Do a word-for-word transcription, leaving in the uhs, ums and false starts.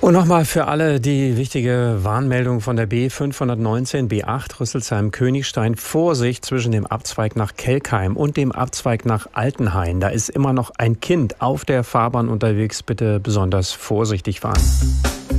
Und nochmal für alle die wichtige Warnmeldung von der B fünfhundertneunzehn B acht Rüsselsheim-Königstein. Vorsicht zwischen dem Abzweig nach Kelkheim und dem Abzweig nach Altenhain. Da ist immer noch ein Kind auf der Fahrbahn unterwegs. Bitte besonders vorsichtig fahren.